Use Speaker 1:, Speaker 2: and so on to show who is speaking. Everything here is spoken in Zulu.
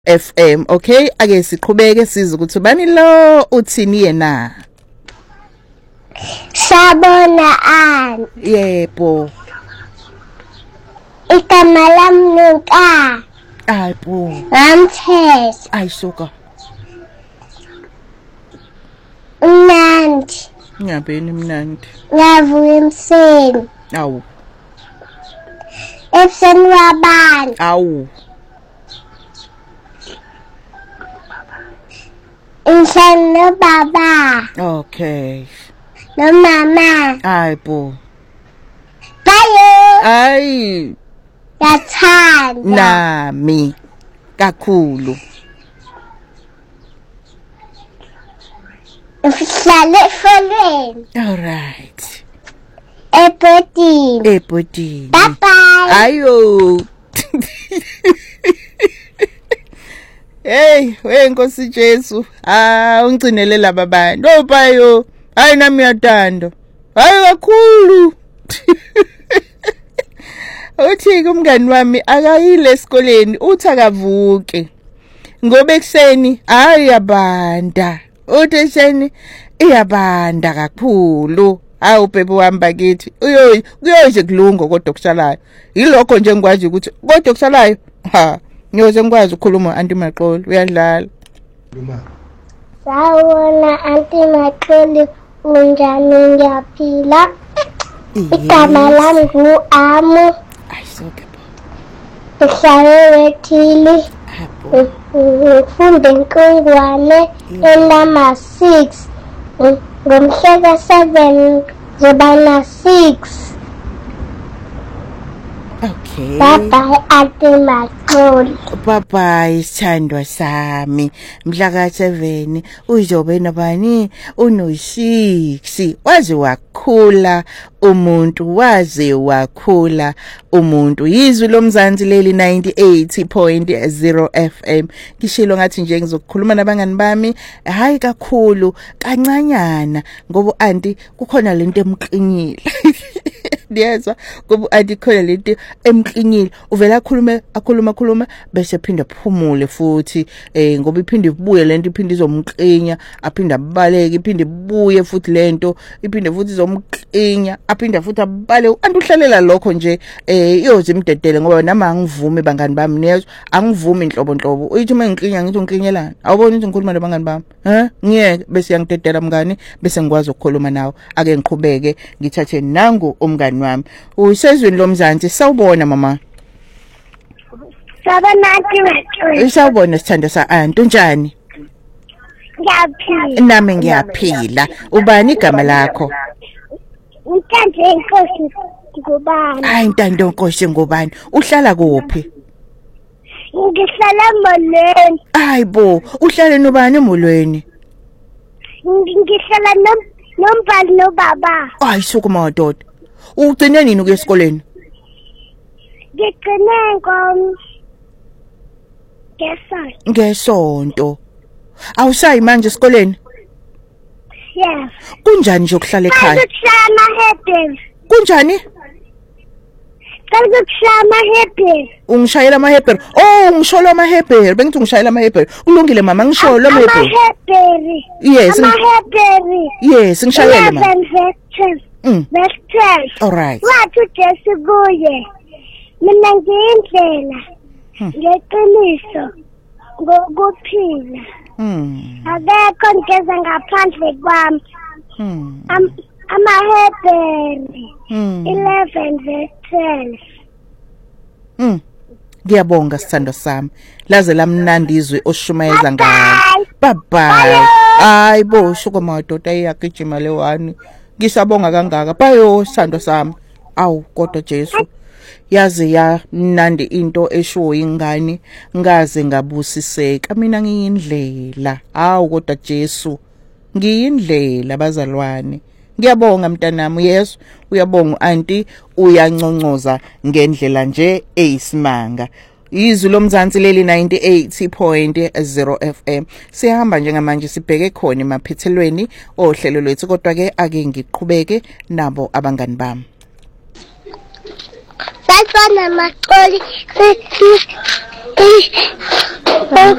Speaker 1: FM. Okay, ake siqhubeke size ukuthi bani lo uthini yena.
Speaker 2: Sabona an.
Speaker 1: Yebo.
Speaker 2: Igama lami Nonka.
Speaker 1: Ayibo.
Speaker 2: Ngamthes.
Speaker 1: Ayisuka.
Speaker 2: Mnandi.
Speaker 1: Ngiyabeni mnandi.
Speaker 2: Ngavuka emseni.
Speaker 1: Awu.
Speaker 2: Ebusweni wabani.
Speaker 1: Awu.
Speaker 2: Ngihlala nobaba.
Speaker 1: Okay.
Speaker 2: Nomama.
Speaker 1: Ayibo.
Speaker 2: Bayo.
Speaker 1: Ay.
Speaker 2: Yathanda.
Speaker 1: Nami. Kakhulu.
Speaker 2: Ngihlala efolweni.
Speaker 1: All right.
Speaker 2: Ebhodini.
Speaker 1: Ebhodini.
Speaker 2: Bye bye.
Speaker 1: Ayo. Hey, wenkosi Jesu. Ungcinele laba bantu. Obayo. Hayi nami yathanda. Hayi kakhulu. Uthi umngani wami akayile esikoleni uthi akavuke. Ngoba ekseni hayi yabanda. Uthi ekseni iyabanda kakhulu. Hawu bebe wami bakithi. Kuyoje kulunga kodwa kushalayo. Yilokho nje ngikwazi ukuthi kodwa kushalayo. Ha. Ngiyoze ngikwazi ukukhuluma anti Maqolo uyadlala.
Speaker 2: Sawona anti Maqolo unjani ngiyaphila. Igama lami ngu-Amu.
Speaker 1: Ayisuke bo.
Speaker 2: Ngihlala wethili. Ngifunda eNkungwane enama 6. Ngomhlaka 7 zoba na 6.
Speaker 1: Okay.
Speaker 2: Bye bye anti Maqolo.
Speaker 1: Bye bye sithandwa sami. Mhla ka 7 uzobe nabani uno6 waze wakhula umuntu yizwi lomzansi leli 98.0 FM kishilo ngathi nje ngizokukhuluma nabangani bami hayi kakhulu kancanyana ngoba anti kukhona lento emqinile Diyezwa ngoba anti khona lento emqinyile uvela akhuluma bese phinda phumule futhi ngoba iphinde ibuye lento iphinde izomqinya aphinda abaleke iphinde ibuye futhi lento iphinde futhi izomqinya aphinda futhi abale anti uhlalela lokho nje iyoze imdedele ngoba nami angivumi bangani bami niyezwa angivumi inhlobo uyithi mengiqinya ngithi ungiqinyelana awuboni ukuthi ngikhuluma nabangani bami ngiyeke bese yangidedela mngani bese ngikwazi ukukhuluma nawe ake ngiqhubeke ngithathe nangu umngani wami usezweni lomzansi sawubona mama
Speaker 2: Sabona anti Maqolo.
Speaker 1: Sawubona sithanda sa anti unjani
Speaker 2: Ngiyaphila.
Speaker 1: nami ngiyaphila ubani igama lakho
Speaker 2: Ngithanda inkosi ngubani.
Speaker 1: hayi ntando nkosi ngubani uhlala kuphi
Speaker 2: Ngihlala Molweni.
Speaker 1: hayibo uhlala nobani emolweni
Speaker 2: Ngihlala nombali nobaba.
Speaker 1: hayi sukuma madoda ugcine nini ukuya esikoleni
Speaker 2: Ngigcine
Speaker 1: ngesonto awusayi manje esikoleni
Speaker 2: yes.
Speaker 1: kunjani nje ukuhlala ekhaya
Speaker 2: Ngikuhlala amahebheli.
Speaker 1: kunjani
Speaker 2: Ngikuhlala amahebheli.
Speaker 1: ungishayela amahebheri ngishola amahebheri bengithi ungishayela amahebheri kulungile mama ngishola amahebheri
Speaker 2: Amahebheli.
Speaker 1: Yes.
Speaker 2: Amahebheli.
Speaker 1: yes ngishayele mama
Speaker 2: 11 vectors. Vectors.
Speaker 1: all right
Speaker 2: Wathi uJesu kuye. Mina ngiyindlela. Ngeqiniso. Ngokuphila. Akekho ngeza ngaphandle kwami. Amahebheli. 11 vectors.
Speaker 1: ngiyabonga sithando sami laze lamnandi izwi oshumayeza ngalo bye bye hayibo shuko madoda iyagijima lewani ngisabonga kangaka bayo sithando sami awu kodwa Jesu yaze yamnandi into esho ingane ngaze ngabusiseka mina ngiyindlela awu kodwa Jesu ngiyindlela bazalwane ngiyabonga mntanami Yesu uyabonga anti uyanconcoza ngendlela nje eyisimanga izwi lomzansi leli 98.0 FM sihamba njengamanje sibheke khona emaphethelweni ohlelo lwethu kodwa ke ake ngiqhubeke nabo abangani bami
Speaker 2: Sasana Maqolo